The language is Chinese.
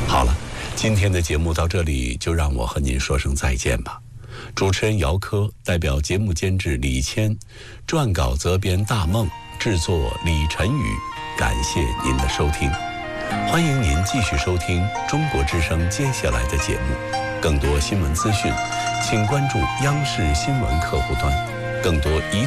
好了，今天的节目到这里就让我和您说声再见吧。主持人姚科代表节目监制李谦，撰稿责编大梦，制作李晨宇，感谢您的收听。欢迎您继续收听中国之声接下来的节目。更多新闻资讯，请关注央视新闻客户端。更多移